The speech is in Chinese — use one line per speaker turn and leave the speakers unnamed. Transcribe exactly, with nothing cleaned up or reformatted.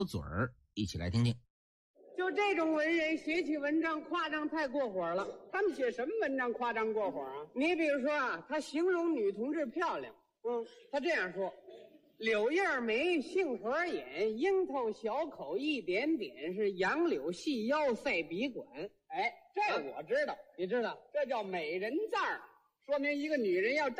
嘴儿，一起来听听。
就这种文人写起文章夸张太过火了。
他们写什么文章夸张过火啊？
你比如说啊，他形容女同志漂亮，嗯，他这样说：柳叶眉，杏核眼，樱桃小口一点点，是杨柳细腰赛笔管。
哎，这我知道，
你知道，
这叫美人赞儿，说明一个女人要